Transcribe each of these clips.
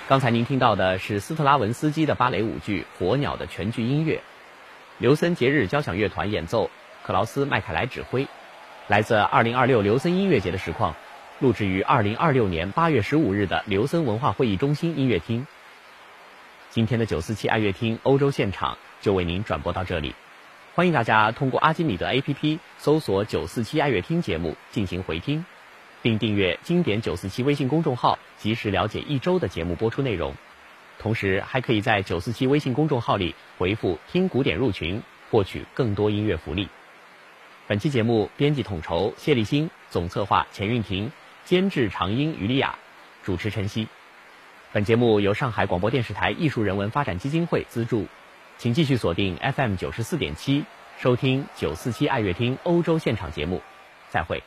刚才您听到的是斯特拉文斯基的芭蕾舞剧《火鸟》的全剧音乐，刘森节日交响乐团演奏，克劳斯·麦凯莱指挥，来自2026刘森音乐节的实况，录制于2026年8月15日的刘森文化会议中心音乐厅。今天的947爱乐厅欧洲现场就为您转播到这里，欢迎大家通过阿基米德 APP 搜索947爱乐厅节目进行回听，并订阅经典947微信公众号，及时了解一周的节目播出内容。同时还可以在947微信公众号里回复听古典入群，获取更多音乐福利。本期节目编辑统筹谢立新，总策划钱运婷，监制常英于丽雅，主持陈曦。本节目由上海广播电视台艺术人文发展基金会资助，请继续锁定 FM 94.7，收听947爱乐厅欧洲现场节目。再会。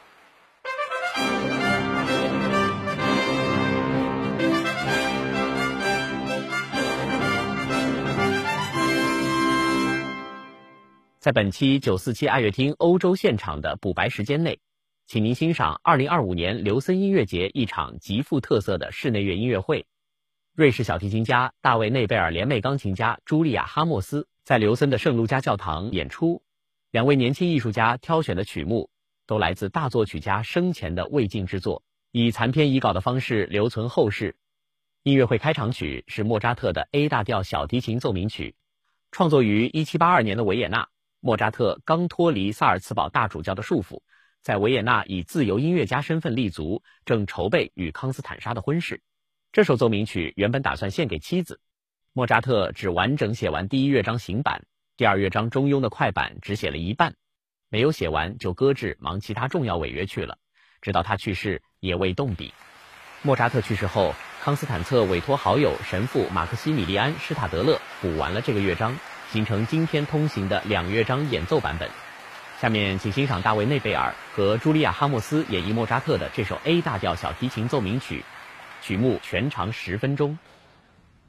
在本期947爱乐厅欧洲现场的补白时间内，请您欣赏2025年刘森音乐节一场极富特色的室内乐音乐会。瑞士小提琴家大卫内贝尔联袂钢琴家茱莉亚哈莫斯在刘森的圣路加教堂演出，两位年轻艺术家挑选的曲目都来自大作曲家生前的未竟之作，以残篇遗稿的方式留存后世。音乐会开场曲是莫扎特的 A 大调小提琴奏鸣曲，创作于1782年的维也纳。莫扎特刚脱离萨尔茨堡大主教的束缚，在维也纳以自由音乐家身份立足，正筹备与康斯坦莎的婚事。这首奏鸣曲原本打算献给妻子，莫扎特只完整写完第一乐章行板，第二乐章中庸的快板只写了一半，没有写完就搁置忙其他重要违约去了，直到他去世也未动笔。莫扎特去世后，康斯坦策委托好友神父马克西米利安·施塔德勒补完了这个乐章，形成今天通行的2乐章演奏版本。下面请欣赏大卫内贝尔和茱莉亚哈莫斯演绎莫扎特的这首 A 大调小提琴奏鸣曲，曲目全长10分钟。